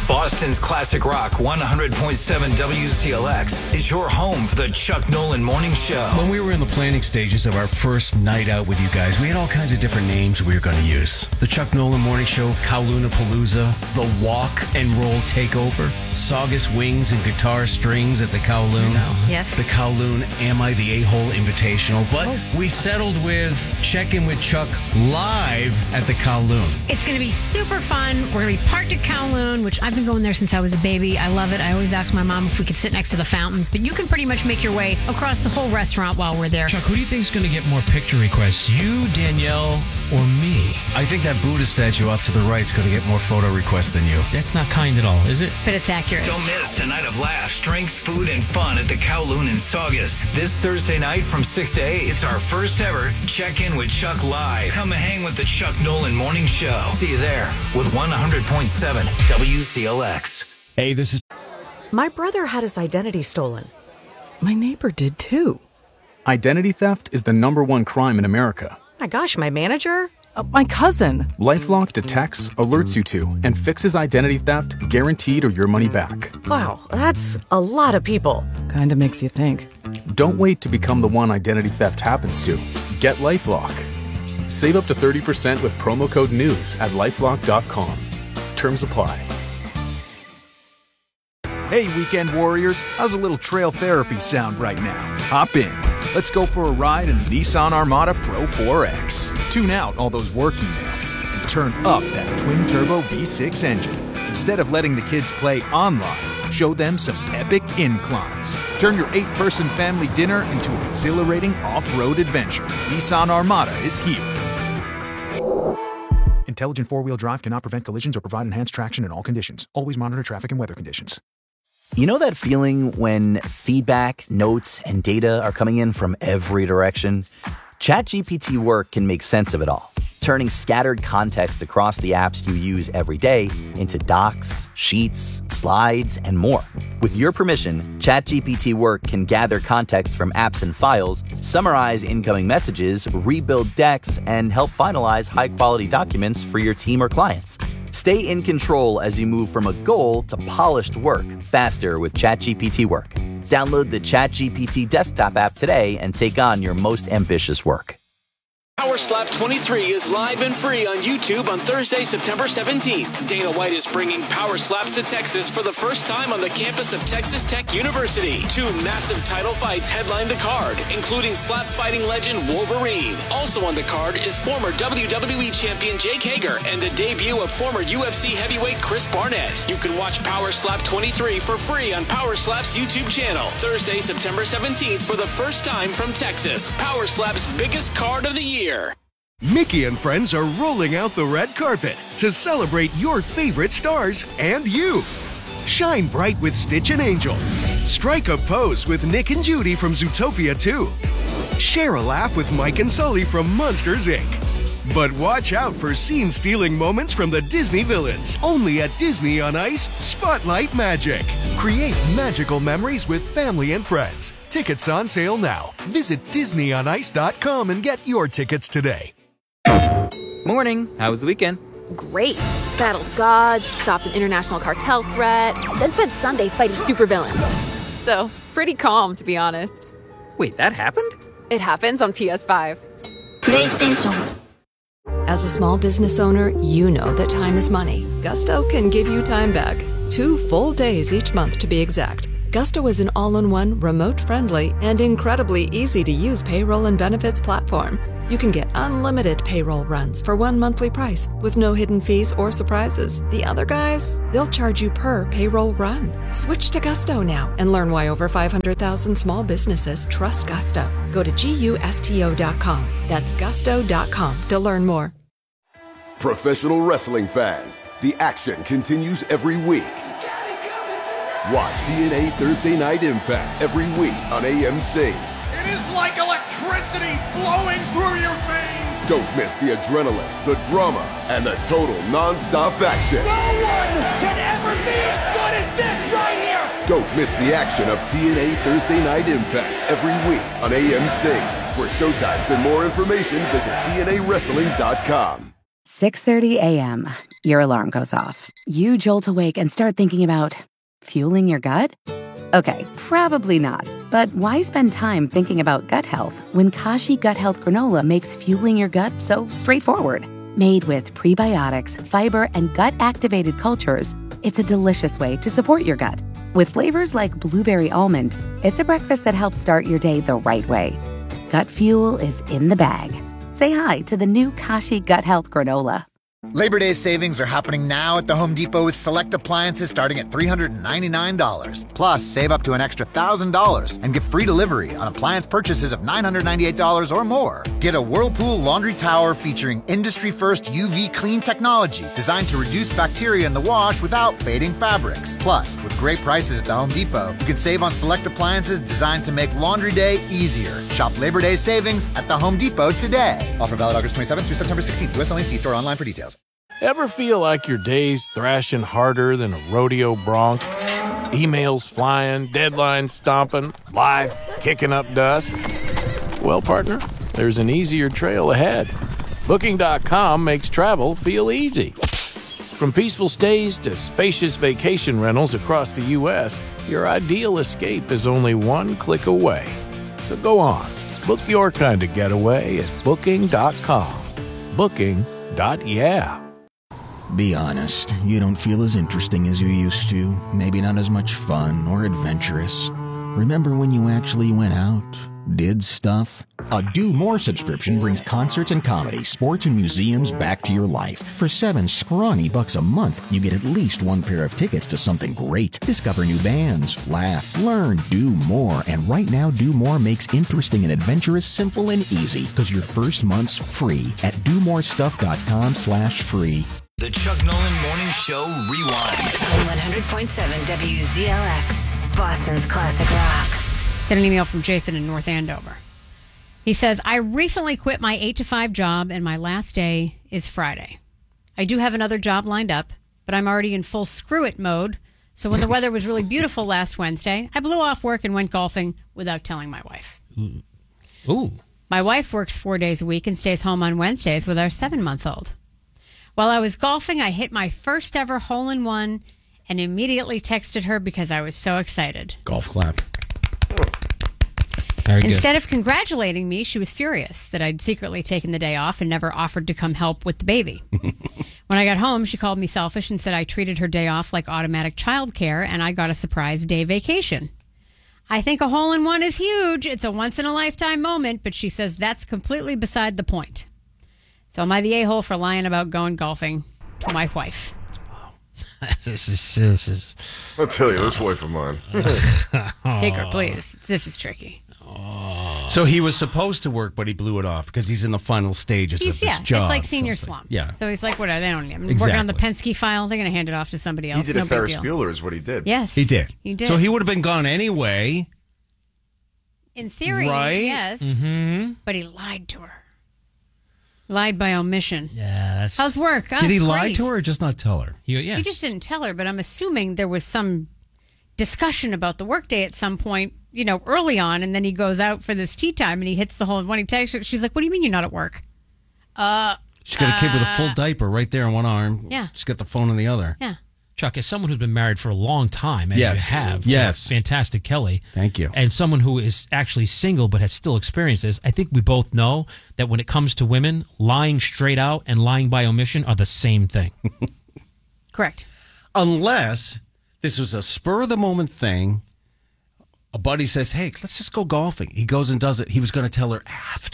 Boston's classic rock 100.7 WCLX is your home for the Chuck Nolan Morning Show. When we were in the planning stages of our first night out with you guys, we had all kinds of different names we were going to use. The Chuck Nolan Morning Show, Kowloon Palooza, The Walk and Roll Takeover, Saugus Wings and Guitar Strings at the Kowloon. Yes. The Kowloon Am I the A-Hole Invitational. But we settled with Check In with Chuck live at the Kowloon. It's going to be super fun. We're going to be parked at Kowloon, which I've been going there since I was a baby. I love it. I always ask my mom if we could sit next to the fountains, but you can pretty much make your way across the whole restaurant while we're there. Chuck, who do you think is going to get more picture requests, you, Danielle, or me? I think that Buddha statue off to the right is going to get more photo requests than you. That's not kind at all, is it? But it's accurate. Don't miss a night of laughs, drinks, food, and fun at the Kowloon in Saugus. This Thursday night from 6 to 8, it's our first ever Check In with Chuck Live. Come hang with the Chuck Nolan Morning Show. See you there with 100.7 WCLX. Hey, this is... My brother had his identity stolen. My neighbor did too. Identity theft is the #1 crime in America. My gosh, my manager? My cousin. LifeLock detects, alerts you to, and fixes identity theft guaranteed or your money back. Wow, that's a lot of people. Kinda makes you think. Don't wait to become the one identity theft happens to. Get LifeLock. Save up to 30% with promo code NEWS at LifeLock.com. Terms apply. Hey, weekend warriors, how's a little trail therapy sound right now? Hop in. Let's go for a ride in the Nissan Armada Pro 4X. Tune out all those work emails and turn up that twin-turbo V6 engine. Instead of letting the kids play online, show them some epic inclines. Turn your 8-person family dinner into an exhilarating off-road adventure. Nissan Armada is here. Intelligent four-wheel drive cannot prevent collisions or provide enhanced traction in all conditions. Always monitor traffic and weather conditions. You know that feeling when feedback, notes, and data are coming in from every direction? ChatGPT Work can make sense of it all, turning scattered context across the apps you use every day into docs, sheets, slides, and more. With your permission, ChatGPT Work can gather context from apps and files, summarize incoming messages, rebuild decks, and help finalize high-quality documents for your team or clients. Stay in control as you move from a goal to polished work faster with ChatGPT Work. Download the ChatGPT desktop app today and take on your most ambitious work. Power Slap 23 is live and free on YouTube on Thursday, September 17th. Dana White is bringing Power Slaps to Texas for the first time on the campus of Texas Tech University. 2 massive title fights headline the card, including slap fighting legend Wolverine. Also on the card is former WWE champion Jake Hager and the debut of former UFC heavyweight Chris Barnett. You can watch Power Slap 23 for free on Power Slap's YouTube channel. Thursday, September 17th for the first time from Texas. Power Slap's biggest card of the year. Mickey and friends are rolling out the red carpet to celebrate your favorite stars and you. Shine bright with Stitch and Angel. Strike a pose with Nick and Judy from Zootopia 2. Share a laugh with Mike and Sully from Monsters, Inc. But watch out for scene-stealing moments from the Disney villains. Only at Disney on Ice Spotlight Magic. Create magical memories with family and friends. Tickets on sale now. Visit DisneyOnIce.com and get your tickets today. Morning. How was the weekend? Great. Battled gods, stopped an international cartel threat, then spent Sunday fighting supervillains. So, pretty calm, to be honest. Wait, that happened? It happens on PS5. PlayStation. As a small business owner, you know that time is money. Gusto can give you time back. 2 full days each month to be exact. Gusto is an all-in-one, remote-friendly, and incredibly easy-to-use payroll and benefits platform. You can get unlimited payroll runs for one monthly price with no hidden fees or surprises. The other guys, they'll charge you per payroll run. Switch to Gusto now and learn why over 500,000 small businesses trust Gusto. Go to GUSTO.com. That's gusto.com to learn more. Professional wrestling fans, the action continues every week. Watch TNA Thursday Night Impact every week on AMC. It is like electricity flowing through your veins. Don't miss the adrenaline, the drama, and the total non-stop action. No one can ever be as good as this right here. Don't miss the action of TNA Thursday Night Impact every week on AMC. For showtimes and more information, visit TNAWrestling.com. 6:30 a.m. Your alarm goes off. You jolt awake and start thinking about fueling your gut? Okay, probably not. But why spend time thinking about gut health when Kashi Gut Health Granola makes fueling your gut so straightforward? Made with prebiotics, fiber, and gut-activated cultures, it's a delicious way to support your gut. With flavors like blueberry almond, it's a breakfast that helps start your day the right way. Gut fuel is in the bag. Say hi to the new Kashi Gut Health Granola. Labor Day savings are happening now at the Home Depot with select appliances starting at $399. Plus, save up to an extra $1,000 and get free delivery on appliance purchases of $998 or more. Get a Whirlpool laundry tower featuring industry-first UV clean technology designed to reduce bacteria in the wash without fading fabrics. Plus, with great prices at the Home Depot, you can save on select appliances designed to make laundry day easier. Shop Labor Day savings at the Home Depot today. Offer valid August 27th through September 16th. U.S. only. See store online for details. Ever feel like your day's thrashing harder than a rodeo bronc? Emails flying, deadlines stomping, life kicking up dust? Well, partner, there's an easier trail ahead. Booking.com makes travel feel easy. From peaceful stays to spacious vacation rentals across the U.S., your ideal escape is only one click away. So go on, book your kind of getaway at Booking.com. Booking.yeah. Be honest, you don't feel as interesting as you used to, maybe not as much fun or adventurous. Remember when you actually went out, did stuff? A Do More subscription brings concerts and comedy, sports and museums back to your life. For $7 scrawny a month, you get at least one pair of tickets to something great. Discover new bands, laugh, learn, do more. And right now, Do More makes interesting and adventurous simple and easy, because your first month's free at domorestuff.com/free. The Chuck Nolan Morning Show Rewind. On 100.7 WZLX, Boston's classic rock. Got an email from Jason in North Andover. He says, I recently quit my 8-to-5 job and my last day is Friday. I do have another job lined up, but I'm already in full screw it mode. So when the weather was really beautiful last Wednesday, I blew off work and went golfing without telling my wife. Ooh. My wife works 4 days a week and stays home on Wednesdays with our 7-month-old. While I was golfing, I hit my first ever hole-in-one and immediately texted her because I was so excited. Golf clap. Instead of congratulating me, she was furious that I'd secretly taken the day off and never offered to come help with the baby. When I got home, she called me selfish and said I treated her day off like automatic childcare and I got a surprise day vacation. I think a hole-in-one is huge. It's a once-in-a-lifetime moment, but she says that's completely beside the point. So am I the a-hole for lying about going golfing to my wife? This is. I'll tell you, this wife of mine. Take her, please. This is tricky. So he was supposed to work, but he blew it off because he's in the final stages of his job. It's like senior slump. Yeah. So he's like, whatever, they don't need him. Exactly. Working on the Penske file, they're going to hand it off to somebody else. He did no a Ferris big deal. Bueller is what he did. Yes. He did. He did. So he would have been gone anyway. In theory, right? yes. Mm-hmm. But he lied to her. Lied by omission. Yeah, that's... How's work? Oh, Did he it's lie great. to her or just not tell her? He just didn't tell her, but I'm assuming there was some discussion about the workday at some point, early on, and then he goes out for this tea time and he hits the hole. When he texts her, she's like, what do you mean you're not at work? She's got a kid with a full diaper right there in one arm. Yeah. She's got the phone in the other. Yeah. Chuck, as someone who's been married for a long time, and Yes. you have, Yes. fantastic Kelly. Thank you. And someone who is actually single but has still experienced this, I think we both know that when it comes to women, lying straight out and lying by omission are the same thing. Correct. Unless this was a spur-of-the-moment thing. A buddy says, hey, let's just go golfing. He goes and does it. He was going to tell her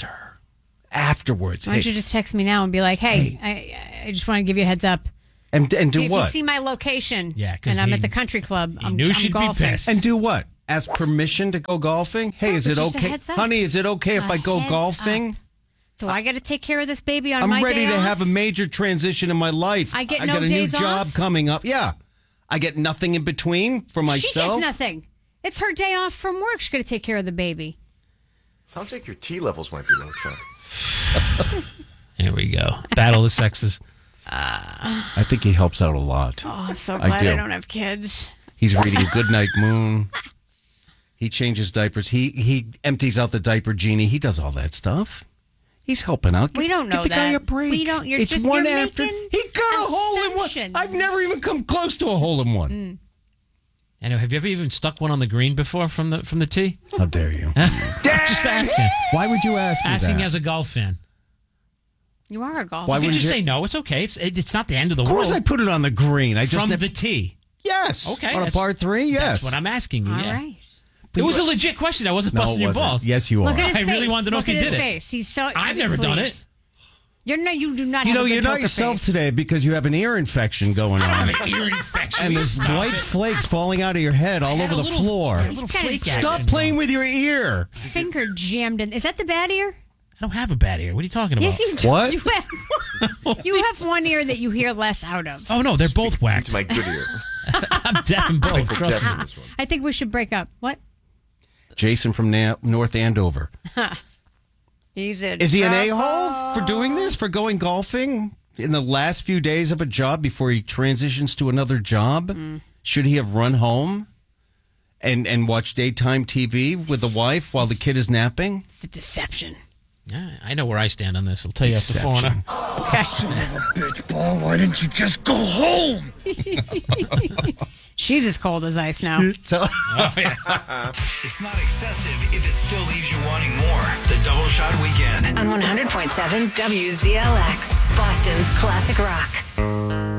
afterwards. Why don't you just text me now and be like, hey. I just want to give you a heads up. And do if what? you see my location and I'm at the country club, I'm she'd golfing. be pissed. And do what? Ask permission to go golfing? Hey, is it just a okay? heads up. Honey, is it okay if I go golfing? So I got to take care of this baby on I'm my ready day to off? have a major transition in my life. I get I no got a days new job off? coming up. Yeah. I get nothing in between for myself. She gets nothing. It's her day off from work. She's got to take care of the baby. Sounds like your T levels might be low, Chuck. Here we go. Battle of the sexes. I think he helps out a lot. Oh, I'm so glad I don't have kids. He's reading Goodnight Moon. He changes diapers. He empties out the diaper genie. He does all that stuff. He's helping out. We don't know Give the guy that. a break. We don't. You're it's just one you're after. making He got a hole in one. assumptions. I've never even come close to a hole in one. I know. Have you ever even stuck one on the green before from the tee? How dare you? Just asking. Why would you ask me Asking that? as a golf fan. You are a golfer. Why You wouldn't just you say no. It's okay. It's not the end of the Of world. course, I put it on the green. I just from never- the tee. Yes. Okay. On a that's- par 3. Yes. That's what I'm asking you. All yeah. right. It was a legit question. I wasn't No, busting it your wasn't. balls. Yes, you Look are. at his I really face. wanted to know Look if you at his did it. face. He's so. I've never done it. You do not. You have know, a good you're not poker yourself face. today because you have an ear infection going on. Ear infection. And there's Stop white it. flakes falling out of your head all over the floor. Little flake Stop action. playing with your ear. Finger jammed in. Is that the bad ear? I don't have a bad ear. What are you talking about? Yes, you do. What? You have one ear that you hear less out of. Oh no, they're both whacked. It's my good ear. I'm deaf in both. I feel Trust deaf me. in this one. I think we should break up. What? Jason from North Andover. He's in Is he an trouble. a-hole for doing this? For going golfing in the last few days of a job before he transitions to another job? Should he have run home and watched daytime TV with the wife while the kid is napping? It's a deception. Yeah, I know where I stand on this. I'll tell you after the phone. Deception. Bitch, Paul, why didn't you just go home? She's as cold as ice now. Oh, yeah. It's not excessive if it still leaves you wanting more. The Double Shot Weekend. On 100.7 WZLX, Boston's classic rock.